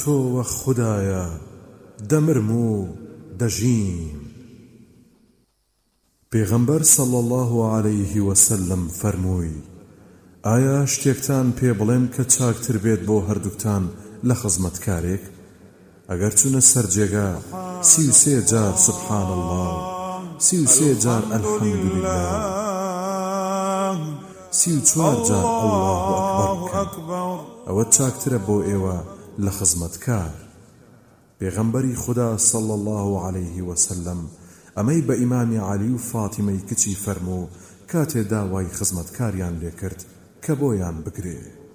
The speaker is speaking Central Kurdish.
تۆوە خودایە دەمرم و دەژیم. پێغەمبەر صلی الله عليه وسلم فەرمووی: ئایا شتێکتان پێ بڵێم کە چاکتر بێت بۆ هەردووکتان لە خزمەتکارێک؟ ئەگەر چوونە سەر جێگا 33 جار سبحان الله، 33 جار الحەمدولله، 34 جار الله ئەکبەر، ئەوە چاکترە بۆ ئێوە لە خزمەتکار. پێغەمبەری خدا صلی الله عليه وسلم ئەمەی بە ئیمامی عەلی و فاتیمەی کچی فەرموو کاتێ داوای خزمەتکاریان لێکرد کە بۆیان بگرێ.